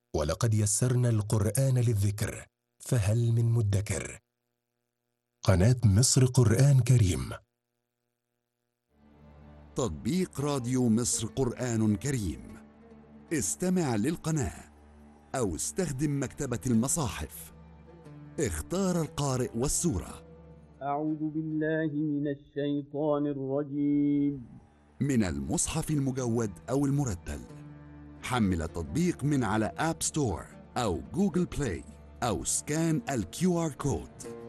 ولقد يسرنا القرآن للذكر فهل من مدكر. قناة مصر قرآن كريم. تطبيق راديو مصر قرآن كريم. استمع للقناة أو استخدم مكتبة المصاحف. اختار القارئ والسورة. أعوذ بالله من الشيطان الرجيم. من المصحف المجود أو المرتل. حمل التطبيق من على آب ستور أو جوجل بلاي أو سكان الQR كود.